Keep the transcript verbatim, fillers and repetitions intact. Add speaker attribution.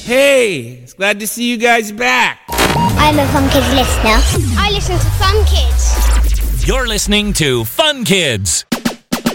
Speaker 1: Hey, it's glad to see you guys back.
Speaker 2: I'm a Fun Kids listener. I listen to Fun Kids.
Speaker 3: You're listening to Fun Kids.